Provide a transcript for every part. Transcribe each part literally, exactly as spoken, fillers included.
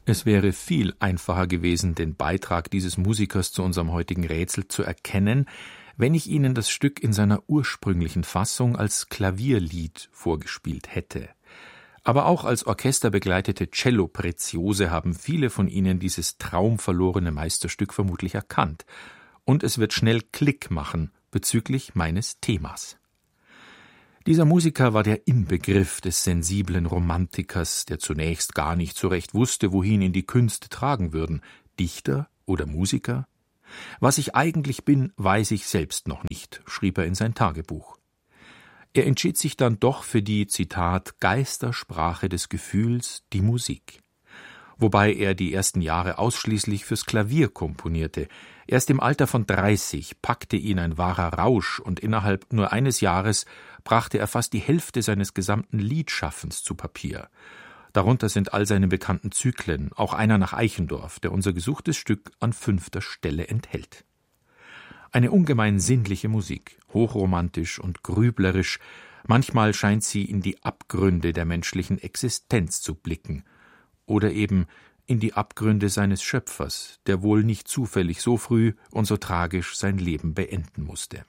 Es wäre viel einfacher gewesen, den Beitrag dieses Musikers zu unserem heutigen Rätsel zu erkennen, wenn ich Ihnen das Stück in seiner ursprünglichen Fassung als Klavierlied vorgespielt hätte. Aber auch als orchesterbegleitete Cello Preziose haben viele von Ihnen dieses traumverlorene Meisterstück vermutlich erkannt. Und es wird schnell Klick machen bezüglich meines Themas. Dieser Musiker war der Inbegriff des sensiblen Romantikers, der zunächst gar nicht so recht wusste, wohin ihn die Künste tragen würden, Dichter oder Musiker? Was ich eigentlich bin, weiß ich selbst noch nicht, schrieb er in sein Tagebuch. Er entschied sich dann doch für die, Zitat, Geistersprache des Gefühls, die Musik. Wobei er die ersten Jahre ausschließlich fürs Klavier komponierte. Erst im Alter von dreißig packte ihn ein wahrer Rausch und innerhalb nur eines Jahres brachte er fast die Hälfte seines gesamten Liedschaffens zu Papier. Darunter sind all seine bekannten Zyklen, auch einer nach Eichendorff, der unser gesuchtes Stück an fünfter Stelle enthält. Eine ungemein sinnliche Musik, hochromantisch und grüblerisch, manchmal scheint sie in die Abgründe der menschlichen Existenz zu blicken, oder eben in die Abgründe seines Schöpfers, der wohl nicht zufällig so früh und so tragisch sein Leben beenden musste.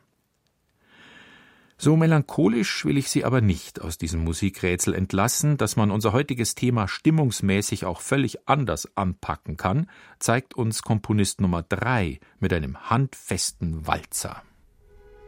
So melancholisch will ich Sie aber nicht aus diesem Musikrätsel entlassen. Dass man unser heutiges Thema stimmungsmäßig auch völlig anders anpacken kann, zeigt uns Komponist Nummer drei mit einem handfesten Walzer.